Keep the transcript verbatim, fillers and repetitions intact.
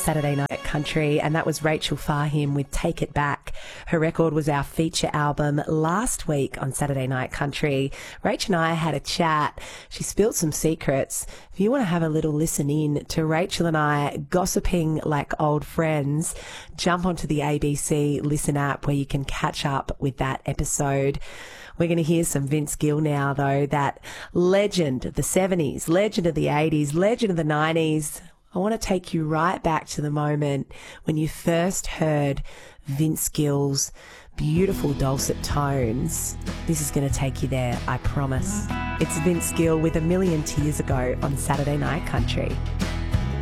Saturday Night Country, and that was Rachel Fahim with Take It Back. Her record was our feature album last week on Saturday Night Country. Rach and I had a chat. She spilled some secrets. If you want to have a little listen in to Rachel and I gossiping like old friends, jump onto the A B C Listen app where you can catch up with that episode. We're going to hear some Vince Gill now, though, that legend of the seventies, legend of the eighties, legend of the nineties. I want to take you right back to the moment when you first heard Vince Gill's beautiful dulcet tones. This is going to take you there, I promise. It's Vince Gill with A Million Tears Ago on Saturday Night Country.